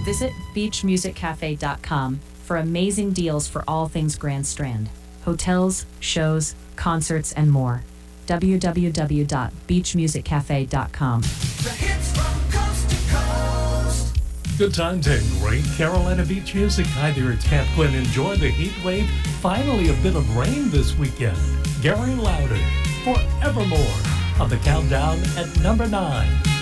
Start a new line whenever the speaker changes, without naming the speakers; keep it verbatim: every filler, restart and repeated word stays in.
Visit beach music cafe dot com for amazing deals for all things Grand Strand. Hotels, shows, concerts, and more. w w w dot beach music cafe dot com.
The hits from coast to coast.
Good times and great Carolina beach music. Hi there, it's Pat Quinn. Enjoy the heat wave. Finally, a bit of rain this weekend. Gary Lauder, Forevermore, on the countdown at number nine.